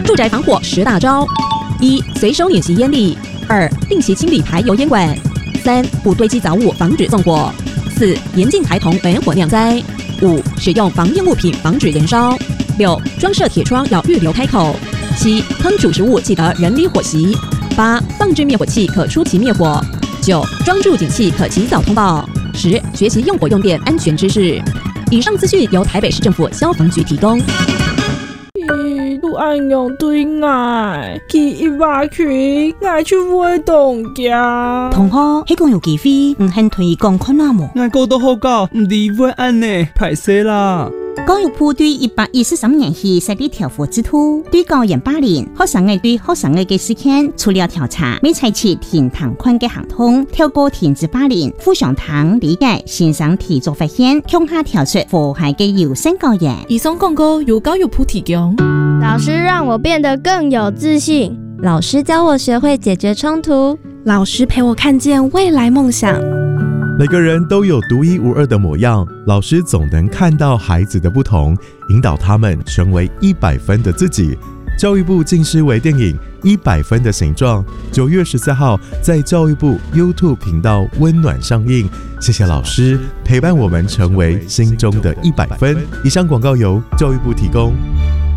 住宅防火10大招：1. 随手捻熄烟粒；2. 定期清理排油烟管；3. 不堆积杂物，防止纵火；4. 严禁孩童玩火酿灾；5. 使用防烟物品，防止燃烧；6. 装设铁窗，要预留开口；7. 烹煮食物记得人离火熄；8. 放置灭火器，可出其灭火；9. 装入警器，可及早通报；10. 学习用火用电安全知识。以上资讯由台北市政府消防局提供。 都按用对爱，去一百群，爱去活动家。 同学，迄个有机会，唔肯推广看哪么？ 爱教都好教，唔离会按呢，歹势啦。 教育部对113年起设立调伏制度，对校园霸凌、学生的对学生的事件，除了调查，未采取停堂款的行动，透过停止霸凌、互相堂理解、欣赏提早发现，向下调出祸害的优先教育。 以上广告由教育部提供。 老师让我变得更有自信， 老师教我学会解决冲突， 老师陪我看见未来梦想。 每个人都有独一无二的模样，老师总能看到孩子的不同，引导他们成为100分的自己。教育部近视微电影《100分的形状》9月14号在教育部 YouTube 频道温暖上映。谢谢老师陪伴我们成为心中的100分。以上广告由教育部提供。